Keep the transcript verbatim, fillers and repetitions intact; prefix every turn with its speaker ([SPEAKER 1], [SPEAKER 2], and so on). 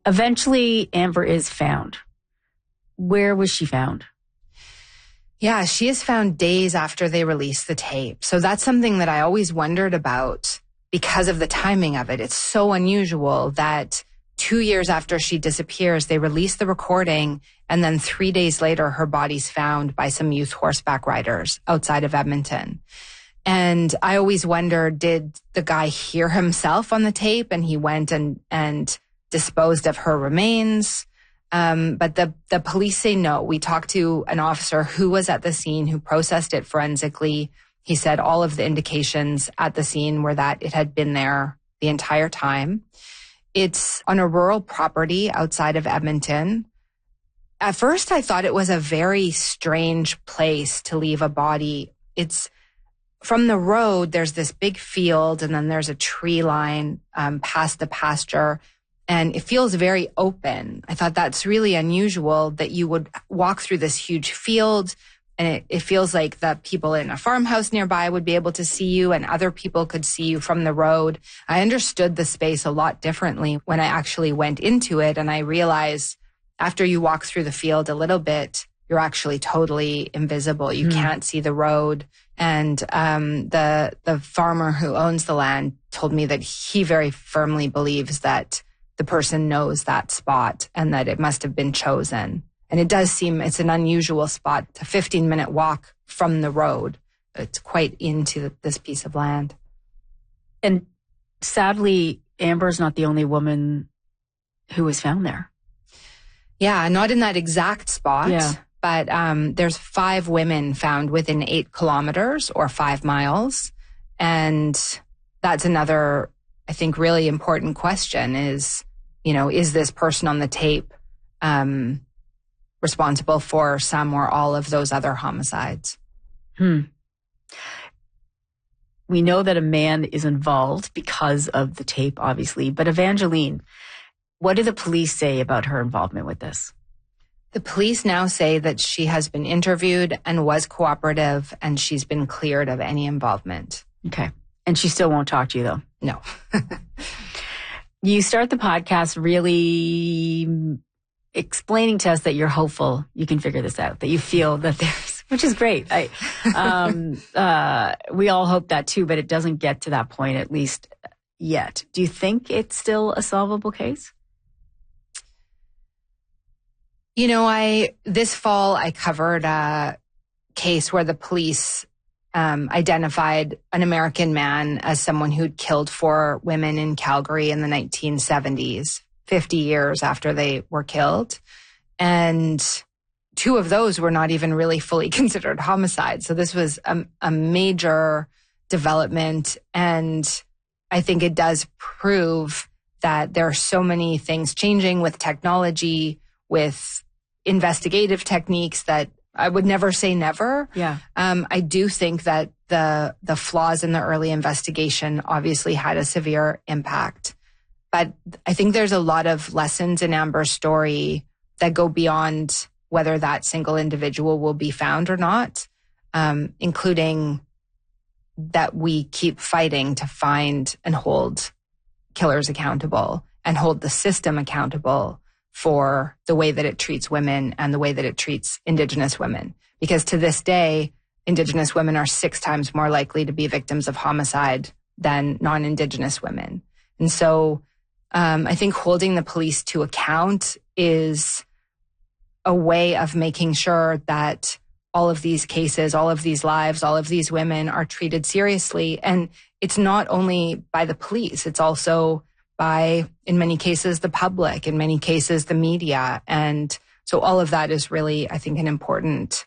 [SPEAKER 1] Eventually, Amber is found. Where was she found?
[SPEAKER 2] Yeah, she is found days after they released the tape. So that's something that I always wondered about because of the timing of it. It's so unusual that two years after she disappears, they release the recording, and then three days later, her body's found by some youth horseback riders outside of Edmonton. And I always wondered, did the guy hear himself on the tape and he went and, and disposed of her remains? Um, but the, the police say no. We talked to an officer who was at the scene, who processed it forensically. He said all of the indications at the scene were that it had been there the entire time. It's on a rural property outside of Edmonton. At first, I thought it was a very strange place to leave a body. It's from the road, there's this big field, and then there's a tree line um, past the pasture. And it feels very open. I thought that's really unusual that you would walk through this huge field and it, it feels like the people in a farmhouse nearby would be able to see you and other people could see you from the road. I understood the space a lot differently when I actually went into it, and I realized after you walk through the field a little bit, you're actually totally invisible. You mm. can't see the road. And um, the the farmer who owns the land told me that he very firmly believes that the person knows that spot and that it must have been chosen. And it does seem it's an unusual spot. It's a fifteen minute walk from the road. It's quite into this piece of land.
[SPEAKER 1] And sadly, Amber's not the only woman who was found there.
[SPEAKER 2] Yeah, not in that exact spot.
[SPEAKER 1] Yeah.
[SPEAKER 2] But um, there's five women found within eight kilometers or five miles. And that's another, I think, really important question is, you know, is this person on the tape um, responsible for some or all of those other homicides?
[SPEAKER 1] Hmm. We know that a man is involved because of the tape, obviously. But Evangeline, what do the police say about her involvement with this?
[SPEAKER 2] The police now say that she has been interviewed and was cooperative, and she's been cleared of any involvement.
[SPEAKER 1] Okay. And she still won't talk to you, though?
[SPEAKER 2] No.
[SPEAKER 1] You start the podcast really explaining to us that you're hopeful you can figure this out, that you feel that there's, which is great. I, um, uh, we all hope that too, but it doesn't get to that point, at least yet. Do you think it's still a solvable case?
[SPEAKER 2] You know, I, this fall, I covered a case where the police um, identified an American man as someone who'd killed four women in Calgary in the nineteen seventies, fifty years after they were killed. And two of those were not even really fully considered homicides. So this was a, a major development. And I think it does prove that there are so many things changing with technology, with investigative techniques, that I would never say never.
[SPEAKER 1] Yeah.
[SPEAKER 2] Um, I do think that the the flaws in the early investigation obviously had a severe impact. But I think there's a lot of lessons in Amber's story that go beyond whether that single individual will be found or not, um, including that we keep fighting to find and hold killers accountable and hold the system accountable for the way that it treats women and the way that it treats Indigenous women. Because to this day, Indigenous women are six times more likely to be victims of homicide than non-Indigenous women. And so um, I think holding the police to account is a way of making sure that all of these cases, all of these lives, all of these women are treated seriously. And it's not only by the police, it's also by, in many cases, the public, in many cases, the media. And so all of that is really, I think, an important